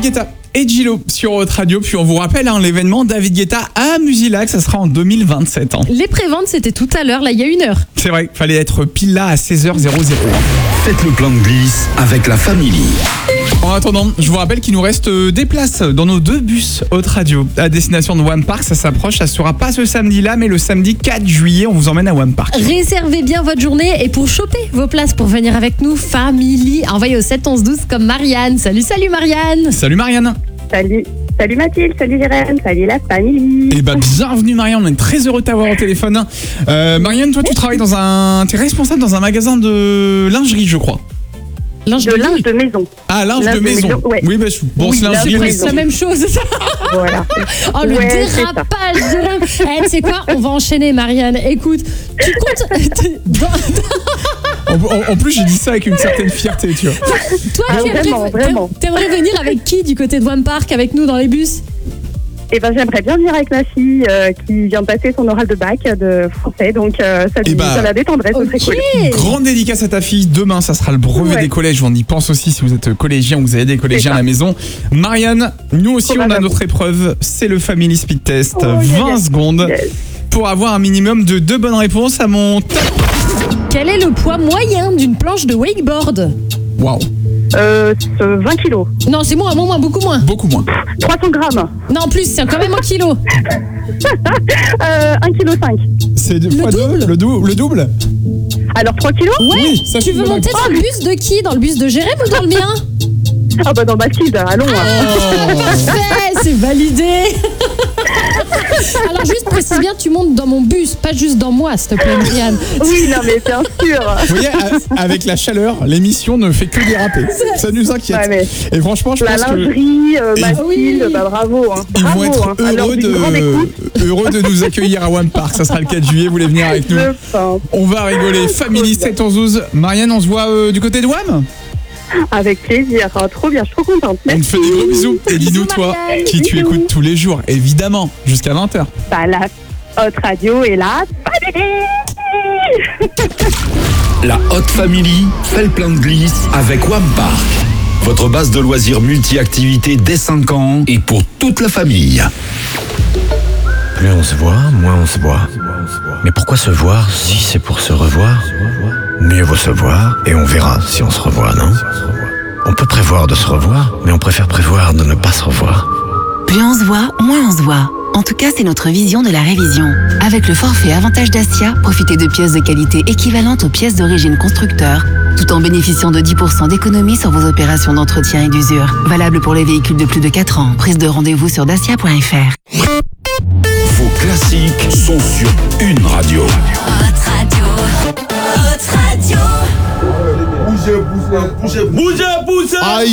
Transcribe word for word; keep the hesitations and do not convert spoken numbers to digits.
David Guetta et Djilo sur Hot Radio. Puis on vous rappelle hein, l'événement David Guetta à Musilac, ça sera en deux mille vingt-sept. Hein. Les préventes, c'était tout à l'heure, là, il y a une heure. C'est vrai, il fallait être pile là à seize heures. Faites le plein de glisse avec la Family. En attendant, je vous rappelle qu'il nous reste des places dans nos deux bus Hot Radio à destination de One Park. Ça s'approche, ça sera pas ce samedi-là, mais le samedi quatre juillet, on vous emmène à One Park. Réservez bien votre journée et pour choper vos places pour venir avec nous, Family, envoyez au sept onze douze comme Marianne. Salut, salut Marianne. Salut Marianne. Salut, salut Mathilde, salut Jérém, salut la famille. Eh ben bienvenue Marianne, on est très heureux de t'avoir au téléphone. Euh, Marianne, toi tu travailles dans un, t'es responsable dans un magasin de lingerie, je crois. Linge De linge de maison. Ah, linge, Linge de de maison. maison, ouais. Oui, bah, je pense Oui, lingerie. linge de mais C'est maison. la même chose. Voilà. Oh, le Ouais, c'est ça. dérapage de l'homme. Eh, tu sais quoi, on va enchaîner Marianne. Écoute, tu comptes... dans- En, en- en plus, j'ai dit ça avec une certaine fierté, tu vois. Toi, Ah, tu aimerais- vraiment, vraiment. t'aimerais venir avec qui du côté de One Park avec nous dans les bus? Et ben j'aimerais bien venir avec ma fille euh, qui vient de passer son oral de bac de français, donc euh, ça, Eh lui- bah, ça la détendrait, ce serait Ok. cool. Grande dédicace à ta fille. Demain, ça sera le brevet Ouais. des collèges. On y pense aussi si vous êtes collégien ou vous avez des collégiens à la maison. Marianne, nous aussi, on a Probablement. notre épreuve. C'est le Family Speed Test. Oh, vingt yes, secondes yes. pour avoir un minimum de deux bonnes réponses à mon top. Quel est le poids moyen d'une planche de wakeboard? Waouh, Euh, ce vingt kilos, Non, c'est moins, moins, moins, beaucoup moins. beaucoup moins. trois cents grammes, Non, en plus, c'est quand même un kilo. euh, un virgule cinq kilos. C'est deux fois double. deux, le, dou- le double. Alors trois kilos Ouais, Oui, ça, tu c'est veux une bonne monter réponse. dans le bus de qui? Dans le bus de Jérém ou dans le mien? Ah bah dans Mathilde, allons. hein. Parfait, c'est validé. Alors juste précise bien, tu montes dans mon bus, pas juste dans moi, s'il te plaît, Marianne. Oui, non mais bien sûr. Vous voyez, a- avec la chaleur, l'émission ne fait que déraper. Ça nous inquiète. Ouais, mais Et franchement, je la pense que lingerie, euh, Ils- Mathilde, Oui. bah bravo. Hein. ils bravo, vont être hein. Alors, heureux, d'une grande écoute, de, heureux de nous accueillir à One Park. Ça sera le quatre juillet. Vous voulez venir avec nous? je pense. On va rigoler. Family sept onze douze. Marianne, on se voit euh, du côté de W A M? Avec plaisir, hein, trop bien, je suis trop contente. On te fait des gros bisous. Et dis-nous, toi, Marianne. qui tu Bisous. écoutes tous les jours, évidemment, jusqu'à vingt heures. Bah, la Hot Radio est là. La Hot Family fait le plein de glisse avec One Park. Votre base de loisirs multi-activités dès cinq ans et pour toute la famille. Plus on se voit, moins on se voit. Mais pourquoi se voir si c'est pour se revoir? Mieux vaut se voir et on verra si on se revoit, non? On peut prévoir de se revoir, mais on préfère prévoir de ne pas se revoir. Plus on se voit, moins on se voit. En tout cas, c'est notre vision de la révision. Avec le forfait Avantage Dacia, profitez de pièces de qualité équivalentes aux pièces d'origine constructeur, tout en bénéficiant de dix pour cent d'économie sur vos opérations d'entretien et d'usure. Valable pour les véhicules de plus de quatre ans. Prise de rendez-vous sur dacia point f r. Vos classiques sont sur une radio. Hot Radio. Hot Radio. Bougez, bougez, bougez, bougez, bougez.